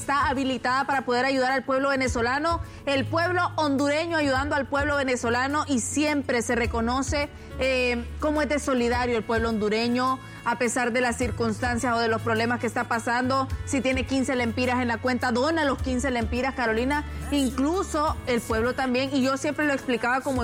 está habilitada para poder ayudar al pueblo venezolano, el pueblo hondureño ayudando al pueblo venezolano, y siempre se reconoce cómo es de solidario el pueblo hondureño, a pesar de las circunstancias o de los problemas que está pasando. Si tiene 15 lempiras en la cuenta, dona los 15 lempiras, Carolina, incluso el pueblo también, y yo siempre lo explicaba como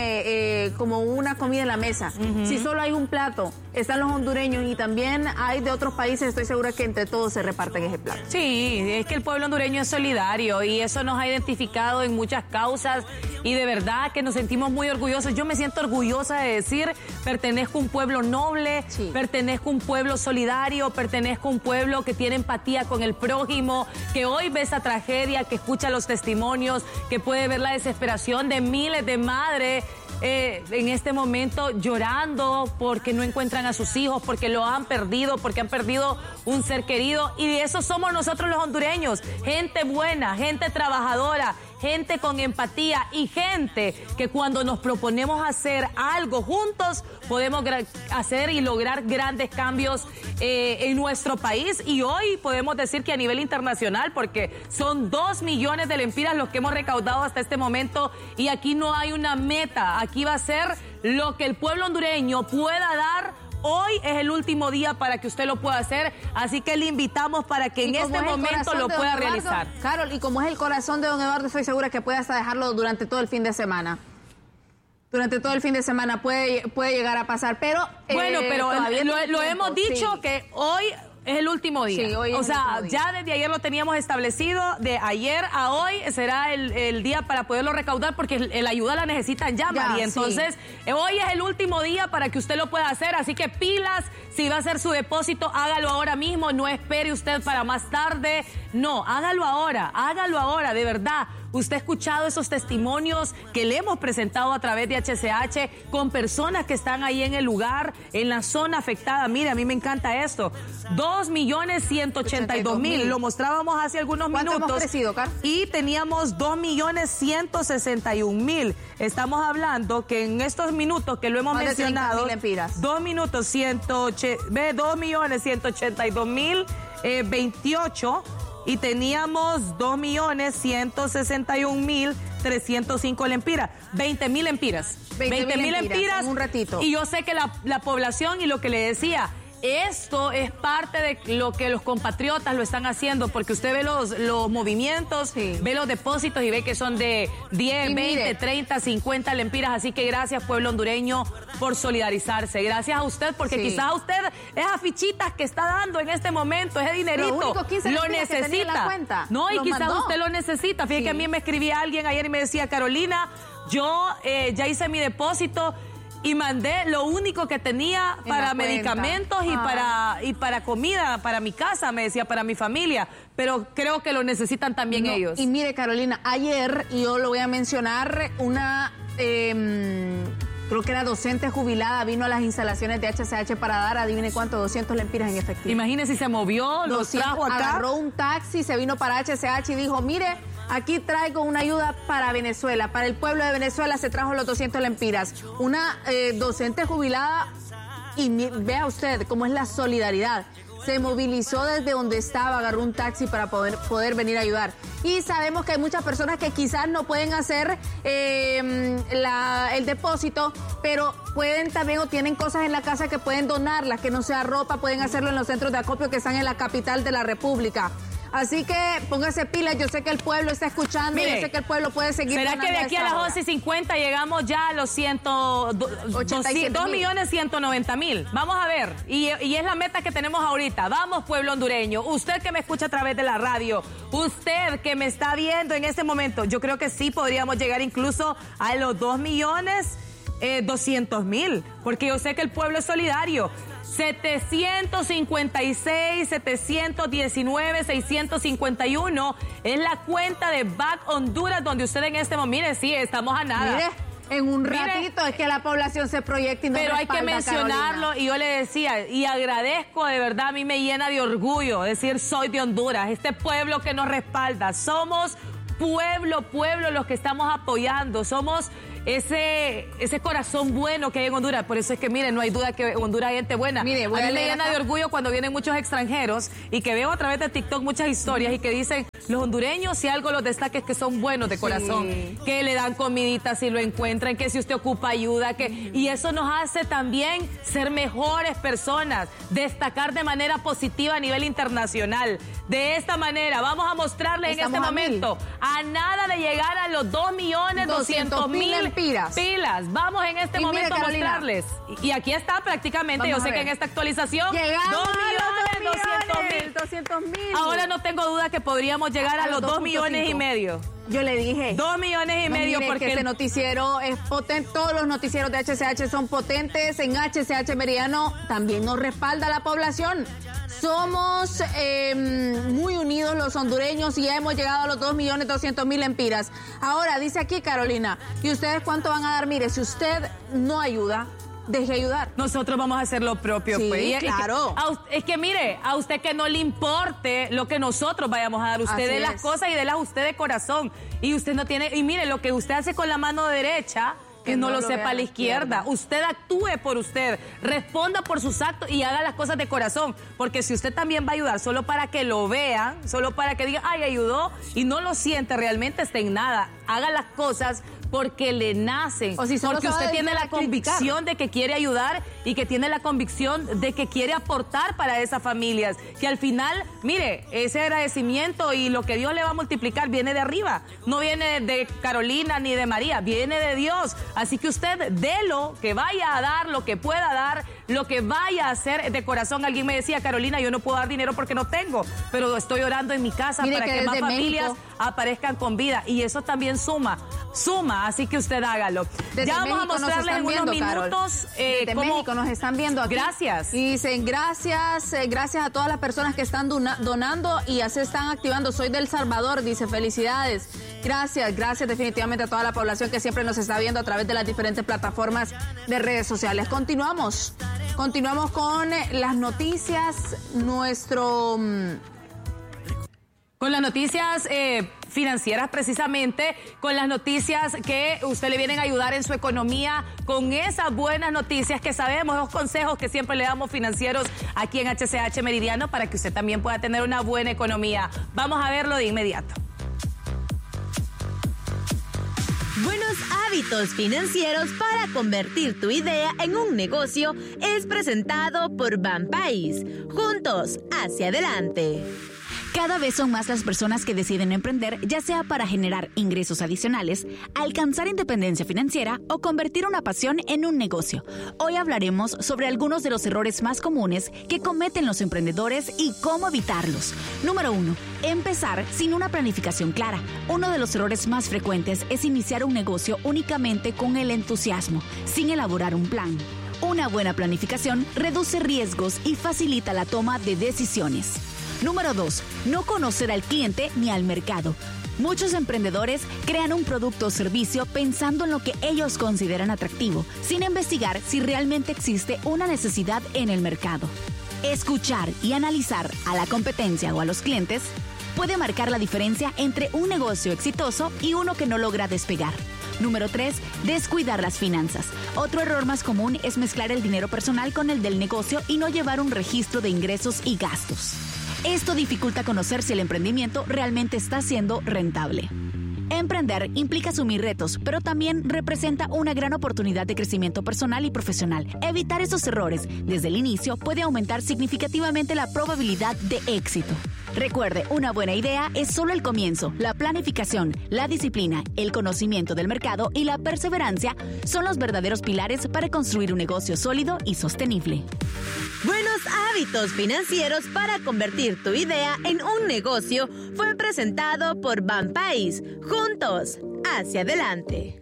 en como una comida en la mesa. Si solo hay un plato, están los hondureños y también hay de otros países, estoy segura que entre todos se reparten ese plato. Sí, es que el pueblo hondureño es solidario y eso nos ha identificado en muchas causas y de verdad que nos sentimos muy orgullosos. Yo me siento orgullosa de decir, pertenezco a un pueblo noble, pertenezco a un pueblo solidario, pertenezco a un pueblo que tiene empatía con el prójimo, que hoy ve esa tragedia, que escucha los testimonios, que puede ver la desesperación de miles de madres en este momento llorando porque no encuentran a sus hijos, porque lo han perdido, porque han perdido un ser querido, y de eso somos nosotros los hondureños, gente buena, gente trabajadora, gente con empatía y gente que cuando nos proponemos hacer algo juntos podemos hacer y lograr grandes cambios en nuestro país, y hoy podemos decir que a nivel internacional, porque son 2 millones de lempiras los que hemos recaudado hasta este momento, y aquí no hay una meta, aquí va a ser lo que el pueblo hondureño pueda dar. Hoy es el último día para que usted lo pueda hacer, así que le invitamos para que en este momento lo pueda realizar. Carol, y como es el corazón de don Eduardo, estoy segura que puede hasta dejarlo durante todo el fin de semana. Durante todo el fin de semana puede llegar a pasar, pero... Bueno, pero lo hemos dicho que hoy es el último día. Sí, hoy es o sea, el último día. Ya desde ayer lo teníamos establecido, de ayer a hoy será el día para poderlo recaudar, porque la ayuda la necesitan ya, María. Entonces, hoy es el último día para que usted lo pueda hacer, así que pilas, si va a hacer su depósito, hágalo ahora mismo, no espere usted para más tarde, no, hágalo ahora, de verdad. Usted ha escuchado esos testimonios que le hemos presentado a través de HCH con personas que están ahí en el lugar, en la zona afectada. Mire, a mí me encanta esto. 2.182.000. Lo mostrábamos hace algunos minutos. ¿Cuánto hemos crecido, Car? Y teníamos 2.161.000. Estamos hablando que en estos minutos que lo hemos mencionado, 2 minutos 2.182.028. Y teníamos 2.161.305 lempiras. 20.000 lempiras. 20.000 lempiras. En un ratito. Y yo sé que la población, y lo que le decía, esto es parte de lo que los compatriotas lo están haciendo, porque usted ve los movimientos, ve los depósitos y ve que son de 10, 20, 30, 50 lempiras. Así que gracias, pueblo hondureño, por solidarizarse. Gracias a usted, porque quizás a usted esas fichitas que está dando en este momento, ese dinerito, lo necesita. No, y quizás usted lo necesita. Fíjate que a mí me escribía alguien ayer y me decía, Carolina, yo ya hice mi depósito y mandé lo único que tenía para medicamentos y para comida, para mi casa, me decía, para mi familia, pero creo que lo necesitan también ellos. Y mire, Carolina, ayer, y yo lo voy a mencionar, una, creo que era docente jubilada, vino a las instalaciones de HCH para dar, adivine cuánto, 200 lempiras en efectivo. Imagínese si se movió, los trajo acá. Agarró un taxi, se vino para HCH y dijo, mire, aquí traigo una ayuda para Venezuela, para el pueblo de Venezuela se trajo los 200 lempiras. Una docente jubilada, y vea usted cómo es la solidaridad. Se movilizó desde donde estaba, agarró un taxi para poder venir a ayudar. Y sabemos que hay muchas personas que quizás no pueden hacer el depósito, pero pueden también o tienen cosas en la casa que pueden donarlas, que no sea ropa, pueden hacerlo en los centros de acopio que están en la capital de la República. Así que póngase pilas, yo sé que el pueblo está escuchando, yo sé que el pueblo puede seguir. ¿Será que de aquí a las 11:50 llegamos ya a los 2.190.000? Vamos a ver, y es la meta que tenemos ahorita. Vamos, pueblo hondureño, usted que me escucha a través de la radio, usted que me está viendo en este momento, yo creo que sí podríamos llegar incluso a los 2.200.000, porque yo sé que el pueblo es solidario. 756, 719, 651 es la cuenta de Back Honduras, donde usted en este momento, mire, sí, estamos a nada. Mire, en un ratito es que la población se proyecta y no pero hay que mencionarlo, Carolina. Y yo le decía, y agradezco, de verdad, a mí me llena de orgullo decir, soy de Honduras, este pueblo que nos respalda, somos pueblo, los que estamos apoyando, somos ese corazón bueno que hay en Honduras. Por eso es que, miren, no hay duda que en Honduras hay gente buena. Mire, a mí me llena de orgullo cuando vienen muchos extranjeros y que veo a través de TikTok muchas historias y que dicen, los hondureños, si algo los destaca es que son buenos de corazón, que le dan comidita si lo encuentran, que si usted ocupa ayuda, y eso nos hace también ser mejores personas, destacar de manera positiva a nivel internacional. De esta manera, vamos a mostrarles en este momento, a nada de llegar a los 2.200.000 pilas. Vamos en este momento a mostrarles. Y aquí está prácticamente, yo sé que en esta actualización, 2.200.000. Ahora no tengo duda que podríamos llegar a los 2,5 millones. Yo le dije. 2,5 millones porque este noticiero es potente. Todos los noticieros de HCH son potentes. En HCH Meridiano también nos respalda la población. Somos muy unidos los hondureños y ya hemos llegado a los 2.200.000 lempiras. Ahora, dice aquí Carolina, ¿y ustedes cuánto van a dar? Mire, si usted no ayuda, deje ayudar. Nosotros vamos a hacer lo propio. Sí, pues. claro. Es que mire, a usted que no le importe lo que nosotros vayamos a dar. Usted dé las cosas y délas usted de corazón. Y usted no tiene, y mire, lo que usted hace con la mano derecha, que no lo sepa a la izquierda. Usted actúe por usted, responda por sus actos y haga las cosas de corazón. Porque si usted también va a ayudar solo para que lo vean, solo para que digan, ay, ayudó, y no lo siente, realmente está en nada. Haga las cosas porque le nacen, o si porque usted tiene la convicción de que quiere ayudar y que tiene la convicción de que quiere aportar para esas familias, que al final, mire, ese agradecimiento y lo que Dios le va a multiplicar viene de arriba, no viene de Carolina ni de María, viene de Dios, así que usted délo, que vaya a dar lo que pueda dar, lo que vaya a hacer de corazón. Alguien me decía, Carolina, yo no puedo dar dinero porque no tengo, pero estoy orando en mi casa para que más familias aparezcan con vida, y eso también suma, así que usted hágalo. Desde ya vamos México a mostrarles en unos minutos. Desde México nos están viendo aquí. Gracias. Y dicen gracias a todas las personas que están donando y ya se están activando. Soy del Salvador, dice, felicidades. Gracias definitivamente a toda la población que siempre nos está viendo a través de las diferentes plataformas de redes sociales. Continuamos con las noticias, con las noticias financieras, precisamente, con las noticias que usted le vienen a ayudar en su economía, con esas buenas noticias que sabemos, los consejos que siempre le damos financieros aquí en HCH Meridiano para que usted también pueda tener una buena economía. Vamos a verlo de inmediato. Buenos hábitos financieros para convertir tu idea en un negocio es presentado por Banpaís. Juntos, hacia adelante. Cada vez son más las personas que deciden emprender, ya sea para generar ingresos adicionales, alcanzar independencia financiera o convertir una pasión en un negocio. Hoy hablaremos sobre algunos de los errores más comunes que cometen los emprendedores y cómo evitarlos. Número 1. Empezar sin una planificación clara. Uno de los errores más frecuentes es iniciar un negocio únicamente con el entusiasmo, sin elaborar un plan. Una buena planificación reduce riesgos y facilita la toma de decisiones. Número 2. No conocer al cliente ni al mercado. Muchos emprendedores crean un producto o servicio pensando en lo que ellos consideran atractivo, sin investigar si realmente existe una necesidad en el mercado. Escuchar y analizar a la competencia o a los clientes puede marcar la diferencia entre un negocio exitoso y uno que no logra despegar. Número 3. Descuidar las finanzas. Otro error más común es mezclar el dinero personal con el del negocio y no llevar un registro de ingresos y gastos. Esto dificulta conocer si el emprendimiento realmente está siendo rentable. Emprender implica asumir retos, pero también representa una gran oportunidad de crecimiento personal y profesional. Evitar esos errores desde el inicio puede aumentar significativamente la probabilidad de éxito. Recuerde, una buena idea es solo el comienzo. La planificación, la disciplina, el conocimiento del mercado y la perseverancia son los verdaderos pilares para construir un negocio sólido y sostenible. Buenos hábitos financieros para convertir tu idea en un negocio fue presentado por Banpaís. Juntos, hacia adelante.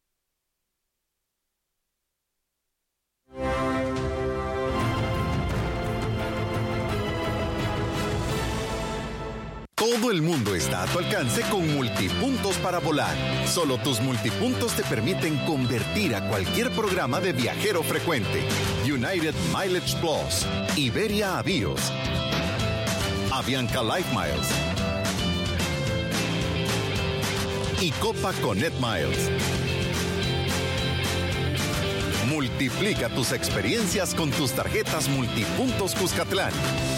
Todo el mundo está a tu alcance con multipuntos para volar. Solo tus multipuntos te permiten convertir a cualquier programa de viajero frecuente. United Mileage Plus, Iberia Avios, Avianca Life Miles y Copa Connect Miles. Multiplica tus experiencias con tus tarjetas Multipuntos Cuscatlán.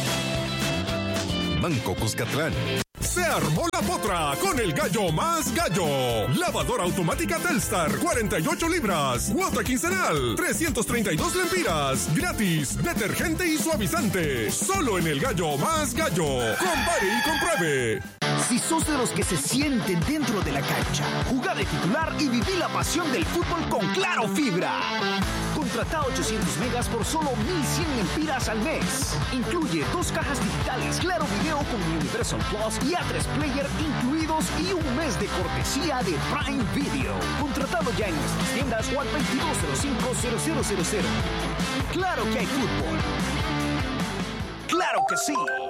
Banco Cuscatlán. Se armó la potra con el gallo más gallo. Lavadora automática Telstar, 48 libras. Cuota quincenal, 332 lempiras. Gratis, detergente y suavizante. Solo en el gallo más gallo. Compare y compruebe. Si sos de los que se sienten dentro de la cancha, jugá de titular y viví la pasión del fútbol con Claro Fibra. Contratá 800 megas por solo 1,100 lempiras al mes. Incluye 2 cajas digitales, Claro Video con Universal Plus y A3 Player incluidos y un mes de cortesía de Prime Video. Contratado ya en nuestras tiendas o al 2205-0000. Claro que hay fútbol. ¡Claro que sí!